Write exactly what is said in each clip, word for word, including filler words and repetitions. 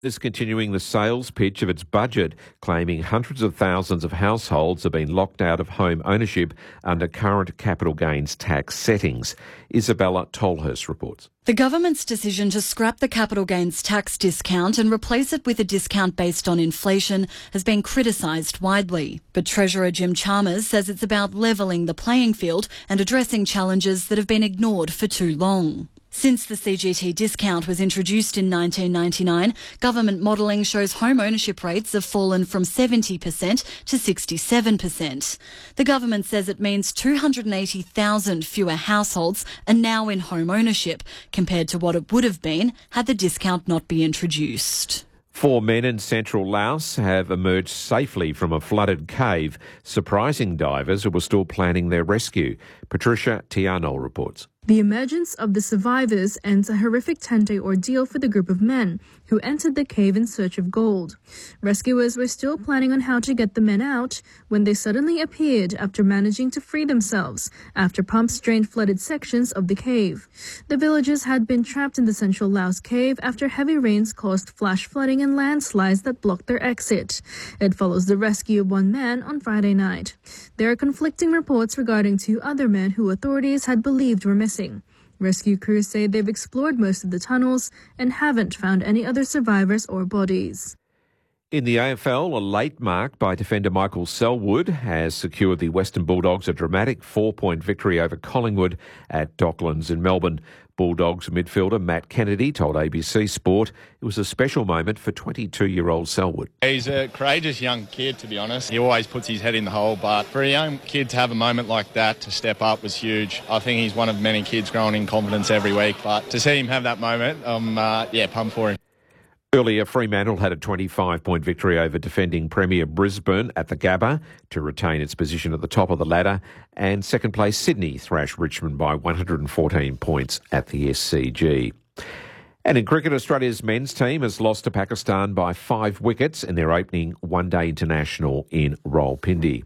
is continuing the sales pitch of its budget, claiming hundreds of thousands of households have been locked out of home ownership under current capital gains tax settings. Isabella Tolhurst reports. The government's decision to scrap the capital gains tax discount and replace it with a discount based on inflation has been criticised widely. But Treasurer Jim Chalmers says it's about levelling the playing field and addressing challenges that have been ignored for too long. Since the C G T discount was introduced in nineteen ninety-nine, government modelling shows home ownership rates have fallen from seventy percent to sixty-seven percent. The government says it means two hundred eighty thousand fewer households are now in home ownership compared to what it would have been had the discount not been introduced. Four men in central Laos have emerged safely from a flooded cave, surprising divers who were still planning their rescue. Patricia Tiano reports. The emergence of the survivors ends a horrific ten-day ordeal for the group of men who entered the cave in search of gold. Rescuers were still planning on how to get the men out when they suddenly appeared after managing to free themselves after pumps drained flooded sections of the cave. The villagers had been trapped in the central Laos cave after heavy rains caused flash flooding and landslides that blocked their exit. It follows the rescue of one man on Friday night. There are conflicting reports regarding two other men who authorities had believed were missing. Rescue crews say they've explored most of the tunnels and haven't found any other survivors or bodies. In the A F L, a late mark by defender Michael Selwood has secured the Western Bulldogs a dramatic four-point victory over Collingwood at Docklands in Melbourne. Bulldogs midfielder Matt Kennedy told A B C Sport it was a special moment for twenty-two-year-old Selwood. He's a courageous young kid, to be honest. He always puts his head in the hole, but for a young kid to have a moment like that, to step up, was huge. I think he's one of many kids growing in confidence every week, but to see him have that moment, I'm uh, yeah, pumped for him. Earlier, Fremantle had a twenty-five-point victory over defending Premier Brisbane at the Gabba to retain its position at the top of the ladder, and second place Sydney thrashed Richmond by one hundred fourteen points at the S C G. And in cricket, Australia's men's team has lost to Pakistan by five wickets in their opening one-day international in Rawalpindi.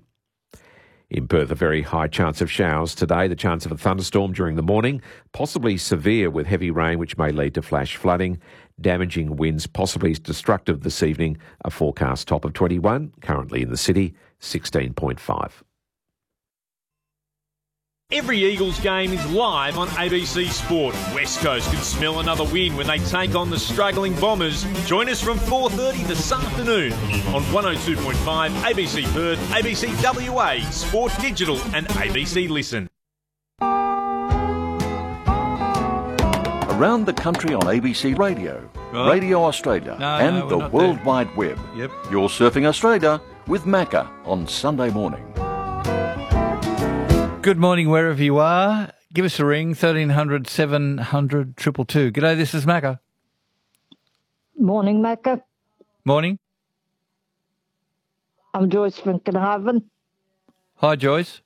In Perth, a very high chance of showers today. The chance of a thunderstorm during the morning, possibly severe with heavy rain which may lead to flash flooding. Damaging winds, possibly destructive this evening. A forecast top of twenty-one, currently in the city, sixteen point five. Every Eagles game is live on A B C Sport. West Coast can smell another win when they take on the struggling Bombers. Join us from four thirty this afternoon on one oh two point five A B C Perth, A B C W A, Sport Digital and A B C Listen. Around the country on A B C Radio, right. Radio Australia no, and no, the World there. Wide Web. Yep. You're surfing Australia with Macca on Sunday morning. Good morning wherever you are. Give us a ring, thirteen hundred, seven hundred, two two two. G'day, this is Macca. Morning, Macca. Morning. I'm Joyce from Carnarvon. Hi, Joyce.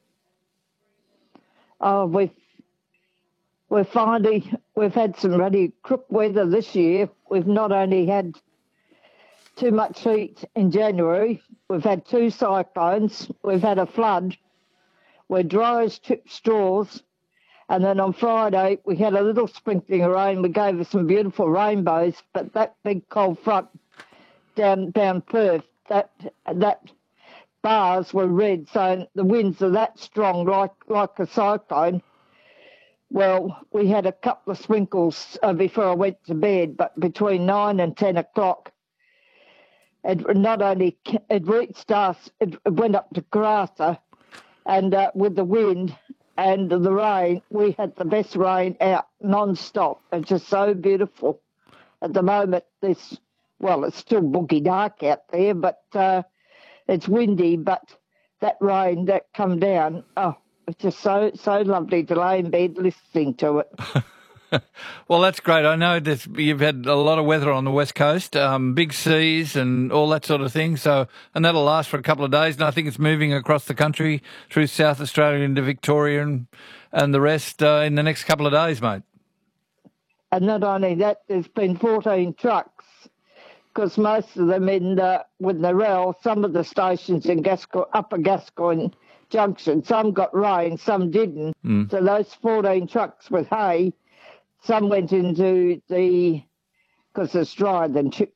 Oh, we've, we're finally, we've had some really crook weather this year. We've not only had too much heat in January, we've had two cyclones, we've had a flood. We're dry as chipped straws. And then on Friday, we had a little sprinkling of rain. We gave us some beautiful rainbows, but that big cold front down down Perth, that that bars were red, so the winds are that strong, like, like a cyclone. Well, we had a couple of sprinkles uh, before I went to bed, but between nine and ten o'clock, it not only, it reached us, it went up to Karratha, and uh, with the wind and the rain, we had the best rain out non-stop. It's just so beautiful. At the moment, this, well, it's still boogie dark out there, but uh, it's windy, but that rain that come down, oh, it's just so, so lovely to lay in bed listening to it. Well, that's great. I know that you've had a lot of weather on the West Coast, um, big seas and all that sort of thing. So, and that'll last for a couple of days. And I think it's moving across the country through South Australia into Victoria and, and the rest uh, in the next couple of days, mate. And not only that, there's been fourteen trucks, because most of them in the, with the rail, some of the stations in Gasco- Upper Gascoyne Junction, some got rain, some didn't. Mm. So those fourteen trucks with hay, some went into the, because it's drier than chip